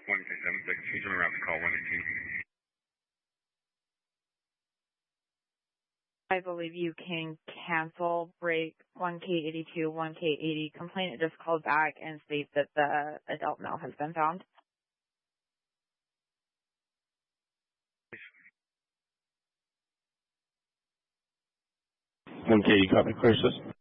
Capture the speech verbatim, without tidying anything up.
one K seven six, he's on route to call one eighteen. I believe you can cancel break one K eighty-two, one K eighty. Complainant just called back and states that the adult male has been found. one K, you copy, clear system.